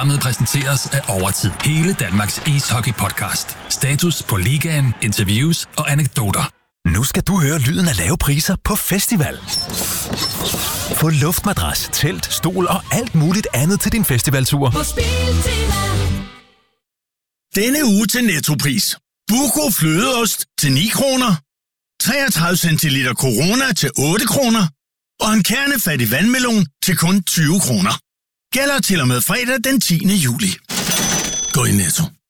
Programmet præsenteres af Overtid. Hele Danmarks ishockey-podcast. Status på ligaen, interviews og anekdoter. Nu skal du høre lyden af lave priser på festival. Få luftmadras, telt, stol og alt muligt andet til din festivaltur. Denne uge til Nettopris. Buco flødeost til 9 kroner. 33 centiliter Corona til 8 kroner. Og en kernefattig vandmelon til kun 20 kroner. Gælder til og med fredag den 10. juli. Gå i Netto.